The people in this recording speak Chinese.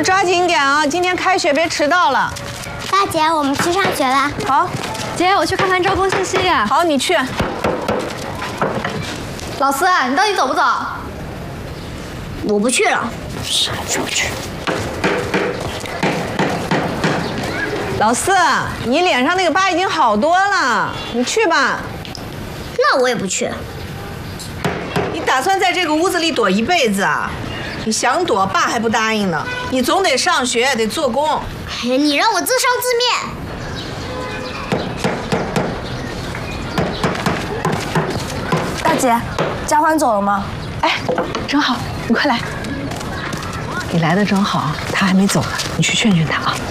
们抓紧点啊！今天开学别迟到了。 大姐，我们去上学了。 好， 姐，我去看看招工信息呀。 好，你去。 老师，你到底走不走？ 我不去了。 啥去不去？老四，你脸上那个疤已经好多了，你去吧。 那我也不去。 你打算在这个屋子里躲一辈子啊？你想躲，爸还不答应呢。你总得上学，得做工。 哎呀，你让我自生自灭。 大姐，佳欢走了吗？ 哎，正好，你快来。你来的正好，他还没走呢，你去劝劝他啊。